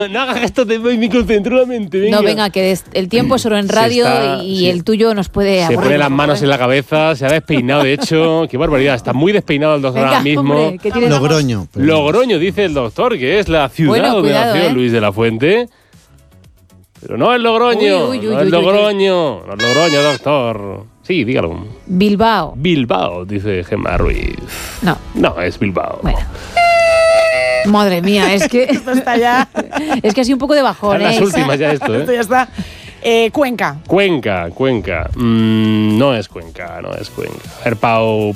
No hagas esto, me concentro la mente. Venga. No, venga, que el tiempo es oro en radio y el tuyo nos puede aburrir. Se pone las manos en la cabeza, se ha despeinado, de hecho. Qué barbaridad, está muy despeinado el doctor ahora mismo. Hombre, Logroño. Logroño, dice el doctor, que es la ciudad donde nació Luis de la Fuente. Pero no es Logroño, no es Logroño, doctor. Sí, dígalo. Bilbao. Bilbao, dice Gemma Ruiz. No, es Bilbao. Bueno. Madre mía, es que esto está ya. Es que ha sido un poco de bajón. Las últimas ya esto, Esto ya está. Cuenca. Cuenca. No es Cuenca. A ver, Pau.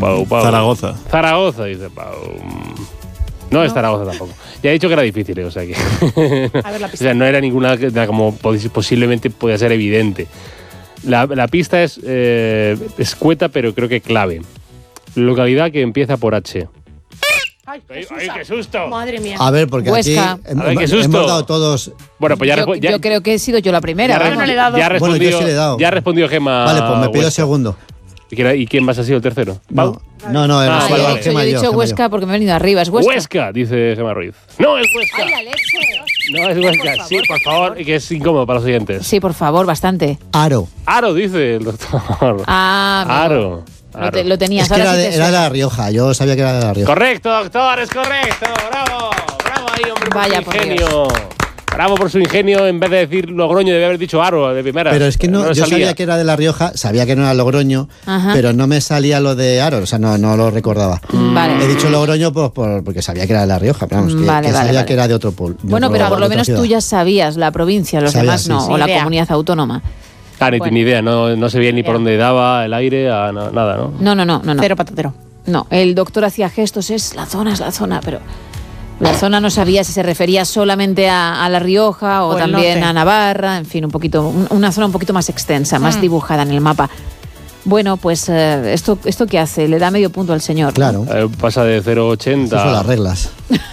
Zaragoza, dice Pau. No es Zaragoza tampoco. Ya he dicho que era difícil, o sea que. A ver la pista. O sea, no era ninguna como posiblemente podía ser evidente. La pista es escueta, pero creo que clave. Localidad que empieza por H. ¡Ay, qué susto! Madre mía. A ver, porque Huesca. aquí qué susto. hemos dado todos. Bueno, pues yo creo que he sido yo la primera. no le he dado. Ya ha respondido, Bueno, yo sí le he dado. Ya ha respondido Gemma. Vale, pues me pido Huesca. segundo. ¿Y quién más ha sido el tercero? No, vale. Yo he dicho Huesca porque me he venido arriba. Es Huesca. Dice Gemma Ruiz. No, es Huesca. ¡Ay, la leche! No, es Huesca. Sí, por favor, que es incómodo para los oyentes. Sí, por favor, bastante. Aro. Aro, dice el doctor. Amigo. Aro. Lo tenías. Es que ahora era de La Rioja. Yo sabía que era de La Rioja. Correcto, doctor, es correcto. Bravo ahí, hombre, por Vaya, su por ingenio. Bravo por su ingenio, en vez de decir Logroño, debe haber dicho Aro de primera. Pero es que no, yo salía. sabía que era de La Rioja, sabía que no era Logroño, pero no me salía lo de Aro, o sea, no lo recordaba. Vale. He dicho Logroño porque sabía que era de La Rioja, pero vamos, que sabía que era de otro pueblo. Bueno, pero por lo menos tú ya sabías la provincia, los demás no, o la comunidad autónoma. Ni ni idea, no se veía ni por dónde daba el aire, nada, ¿no? No. Cero patatero. No, el doctor hacía gestos, es la zona, pero la zona no sabía si se refería solamente a La Rioja o también a Navarra, en fin, una zona un poquito más extensa, más dibujada en el mapa. Bueno, pues ¿esto qué hace? Le da medio punto al señor. Claro. Pasa de 0,80. Esas son las reglas.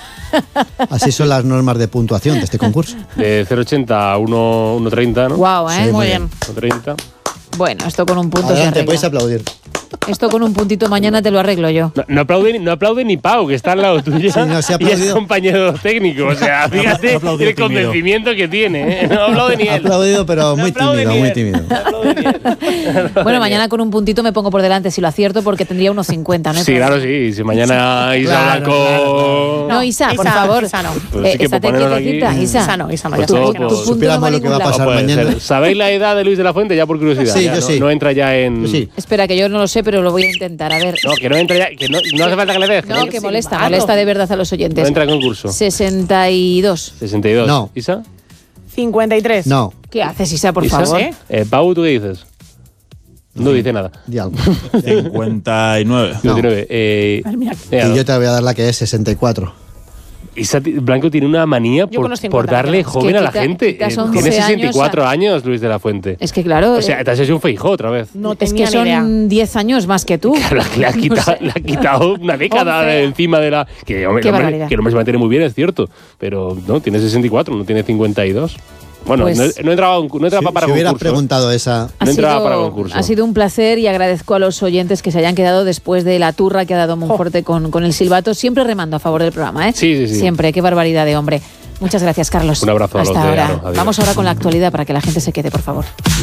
Así son las normas de puntuación de este concurso. De 0,80 a 1,30, ¿no? Guau, Sí, muy bien. 1,30. Bueno, esto con un punto se Adelante, arregla. podéis aplaudir. Esto con un puntito mañana te lo arreglo yo. No aplaude ni Pau, que está al lado tuyo. Sí, no se ha y es aplaudido. compañero técnico. O sea, fíjate el convencimiento que tiene. No aplaude ni Ha él. aplaudido, pero No muy aplaude tímido, ni muy él. tímido. No aplaude ni él. Bueno, mañana con un puntito me pongo por delante si lo acierto porque tendría unos 50, ¿no? Sí, claro, sí. Si mañana Isa Blanco... No, Isa, por Isa, favor. Isa no. Pues sí que estate ponerlo aquí. quietecita, Isa. Isa no, Pues ya todo, sabes que no. pues, Tu punto Supiéramos no lo que va a vale pasar No puede mañana. ser. ¿Sabéis la edad de Luis de la Fuente? Ya por curiosidad. Sí, ya, yo no, sí. no entra ya en... Sí. Espera, que yo no lo sé, pero lo voy a intentar. A ver. No, que no entra ya... Que no hace falta que le des. No, que molesta de verdad a los No oyentes. entra en concurso. 62. 62. No. ¿Isa? 53. No, ¿Qué haces, Isa, por ¿Isa? favor? Pau, ¿tú qué dices? No dice nada. di algo. 59. 59. Madre mía. Y yo te voy a dar la que es 64. Isa Blanco tiene una manía Yo con los 50, por darle pero- joven Es que a la quita- gente. quitas 11 Tiene 64 años, años, Luis de la Fuente. Es que claro, O sea, te has hecho un Feijóo otra vez. No es tenía que ni idea. son 10 años más que tú. Le ha quitado, le ha quitado una década 11. de encima de la... Que, hombre, Qué barbaridad. que el hombre se mantiene muy bien, es cierto. Pero no, tiene 64, no tiene 52. Bueno, Pues- no entraba para Si hubieras concurso. preguntado esa. No entraba para concurso. Ha sido un placer y agradezco a los oyentes que se hayan quedado después de la turra que ha dado Monforte con el silbato. Siempre remando a favor del programa, ¿eh? Sí. Siempre, qué barbaridad de hombre. Muchas gracias, Carlos. Un abrazo a los Hasta de ahora. Aro. Adiós. Vamos ahora con la actualidad para que la gente se quede, por favor.